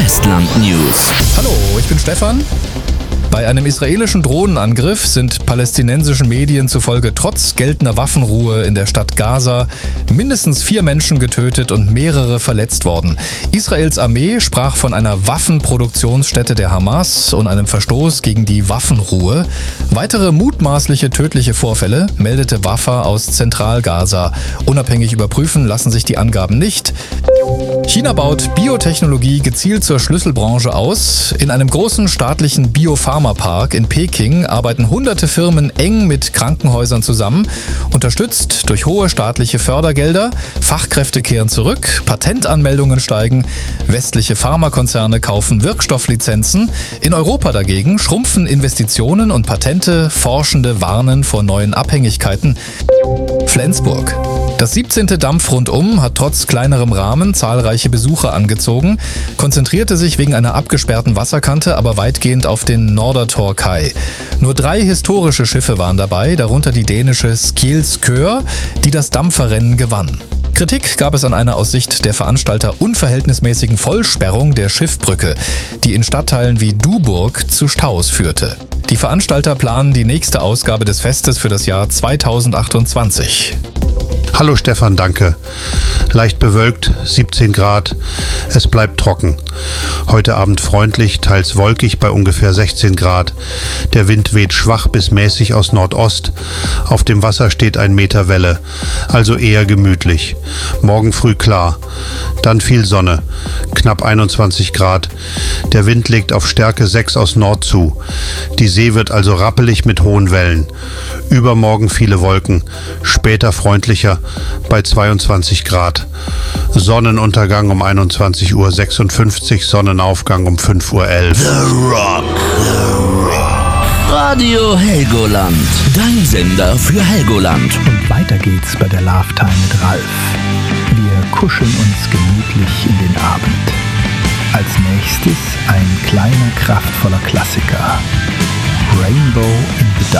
Westland News. Hallo, ich bin Stefan. Bei einem israelischen Drohnenangriff sind palästinensischen Medien zufolge trotz geltender Waffenruhe in der Stadt Gaza mindestens 4 Menschen getötet und mehrere verletzt worden. Israels Armee sprach von einer Waffenproduktionsstätte der Hamas und einem Verstoß gegen die Waffenruhe. Weitere mutmaßliche tödliche Vorfälle meldete Wafa aus Zentralgaza. Unabhängig überprüfen lassen sich die Angaben nicht. China baut Biotechnologie gezielt zur Schlüsselbranche aus. In einem großen staatlichen Biopharmapark in Peking arbeiten hunderte Firmen eng mit Krankenhäusern zusammen, unterstützt durch hohe staatliche Fördergelder. Fachkräfte kehren zurück, Patentanmeldungen steigen, westliche Pharmakonzerne kaufen Wirkstofflizenzen. In Europa dagegen schrumpfen Investitionen und Patente, Forschende warnen vor neuen Abhängigkeiten. Flensburg. Das 17. Dampfrundum hat trotz kleinerem Rahmen zahlreiche Besucher angezogen, konzentrierte sich wegen einer abgesperrten Wasserkante aber weitgehend auf den Nordertor-Kai. Nur 3 historische Schiffe waren dabei, darunter die dänische Skjelskør, die das Dampferrennen gewann. Kritik gab es an einer aus Sicht der Veranstalter unverhältnismäßigen Vollsperrung der Schiffbrücke, die in Stadtteilen wie Duburg zu Staus führte. Die Veranstalter planen die nächste Ausgabe des Festes für das Jahr 2028. Hallo Stefan, danke. Leicht bewölkt, 17 Grad. Es bleibt trocken. Heute Abend freundlich, teils wolkig bei ungefähr 16 Grad. Der Wind weht schwach bis mäßig aus Nordost. Auf dem Wasser steht 1 Meter Welle, also eher gemütlich. Morgen früh klar. Dann viel Sonne, knapp 21 Grad. Der Wind legt auf Stärke 6 aus Nord zu. Die See wird also rappelig mit hohen Wellen. Übermorgen viele Wolken, später freundlicher bei 22 Grad. Sonnenuntergang um 21:56 Uhr, Sonnenaufgang um 5:11 Uhr. The Rock. Radio Helgoland. Dein Sender für Helgoland. Und weiter geht's bei der Love Time mit Ralf. Wir kuscheln uns gemütlich in den Abend. Als nächstes ein kleiner, kraftvoller Klassiker. Rainbow in the Dark.